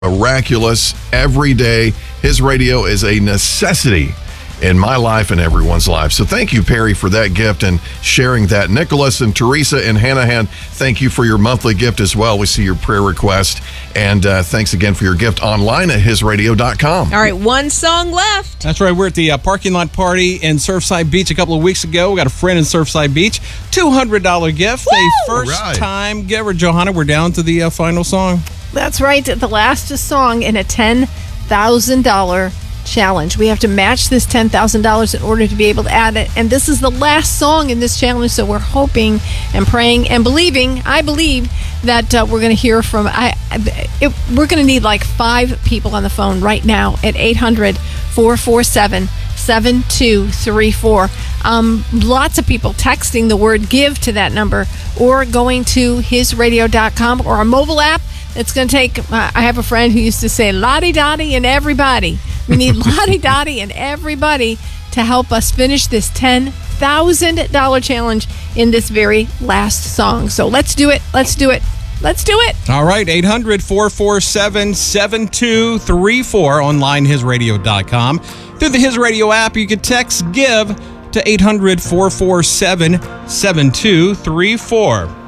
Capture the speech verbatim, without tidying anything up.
Miraculous every day. His radio is a necessity in my life and everyone's life. So thank you, Perry, for that gift and sharing that. Nicholas and Teresa and Hanahan, thank you for your monthly gift as well. We see your prayer request. And uh, thanks again for your gift online at his radio dot com. All right, one song left. That's right. We're at the uh, parking lot party in Surfside Beach a couple of weeks ago. We got a friend in Surfside Beach. two hundred dollars gift. Woo! A first-time giver. Johanna, we're down to the uh, final song. That's right. The last song in a ten thousand dollars challenge. We have to match this ten thousand dollars in order to be able to add it. And this is the last song in this challenge. So we're hoping and praying and believing, I believe, that uh, we're going to hear from, I, it, we're going to need like five people on the phone right now at eight hundred, four four seven, seven two three four. Um, lots of people texting the word give to that number or going to his radio dot com or a mobile app. It's going to take, uh, I have a friend who used to say, Lottie Dottie and everybody. We need Lottie Dottie and everybody to help us finish this ten thousand dollars challenge in this very last song. So let's do it. Let's do it. Let's do it. All right, eight hundred, four four seven, seven two three four, online his radio dot com. Through the His Radio app, you can text GIVE to eight hundred, four four seven, seven two three four.